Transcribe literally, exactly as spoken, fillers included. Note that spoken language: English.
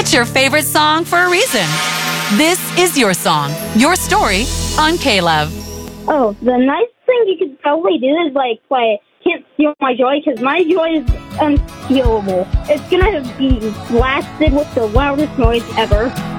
It's your favorite song for a reason. This is your song, your story on K-Love. Oh, the nice thing you could probably do is like play Can't Steal My Joy, because my joy is unstealable. It's gonna be blasted with the loudest noise ever.